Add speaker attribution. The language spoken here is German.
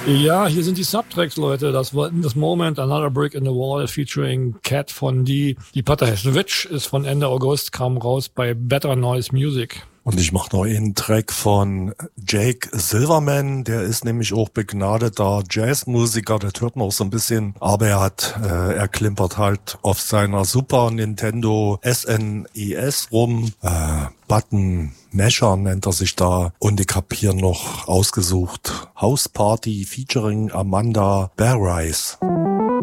Speaker 1: Ja, hier sind die Subtracks, Leute. Das war In This Moment, Another Brick in the Wall featuring Cat von Die Pataheswitch ist von Ende August, kam raus bei Better Noise Music.
Speaker 2: Und ich mache noch einen Track von Jake Silverman, der ist nämlich auch begnadeter Jazzmusiker, das hört man auch so ein bisschen, aber er klimpert halt auf seiner Super Nintendo SNES rum, Button Masher nennt er sich da, und ich hab hier noch ausgesucht House Party featuring Amanda Bearrise.